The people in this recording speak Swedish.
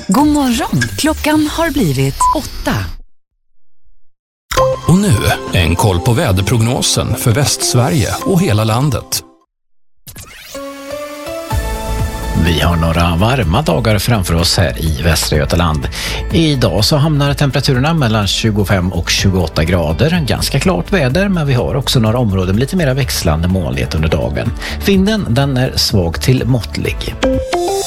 God morgon, klockan har blivit 8. Och nu, en koll på väderprognosen för Västsverige och hela landet. Vi har några varma dagar framför oss här i Västra Götaland. Idag så hamnar temperaturerna mellan 25 och 28 grader. Ganska klart väder, men vi har också några områden med lite mer växlande molnighet under dagen. Vinden, den är svag till måttlig.